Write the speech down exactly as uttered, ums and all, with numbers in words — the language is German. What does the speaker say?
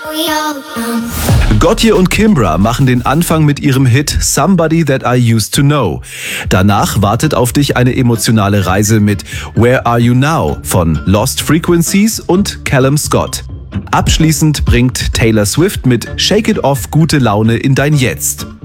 Gotye und Kimbra machen den Anfang mit ihrem Hit Somebody That I Used to Know. Danach wartet auf dich eine emotionale Reise mit Where Are You Now von Lost Frequencies und Callum Scott. Abschließend bringt Taylor Swift mit Shake It Off gute Laune in dein Jetzt.